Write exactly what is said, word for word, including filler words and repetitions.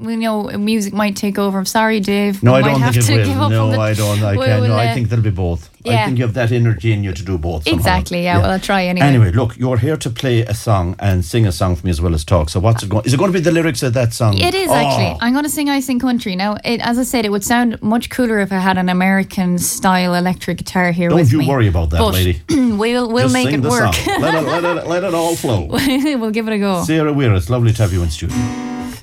you know, music might take over. I'm sorry, Dave. No, we I might don't have think to it give will. up No, on the, I don't. I we'll, can. No, uh, I think there'll be both. Yeah. I think you have that energy in you to do both. Somehow. Exactly. Yeah, Well, I'll try anyway. Anyway, look, you're here to play a song and sing a song for me as well as talk. So what's it going? Is it going to be the lyrics of that song? It is Oh. actually. I'm going to sing "I Sing Country." Now, it, as I said, it would sound much cooler if I had an American style electric guitar here Don't with you me. worry about that, But lady. we'll we'll Just make sing it the work. song. Let it, let it, let it all flow. We'll give it a go. Sarah Weir, it's lovely to have you in studio.